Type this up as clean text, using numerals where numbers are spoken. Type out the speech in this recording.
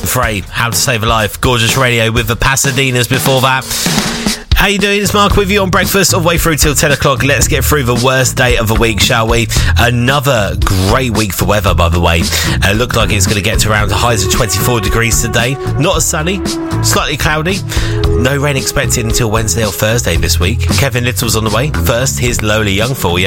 Frey, How to Save a Life. Gorgeous radio with the Pasadenas before that. How you doing? It's Mark with you on breakfast all the way through till 10 o'clock. Let's get through the worst day of the week, shall we? Another great week for weather, by the way. Looked like it's going to get to around highs of 24 degrees today. Not as sunny, slightly cloudy. No rain expected until Wednesday or Thursday this week. Kevin Little's on the way. First, here's Lola Young for you.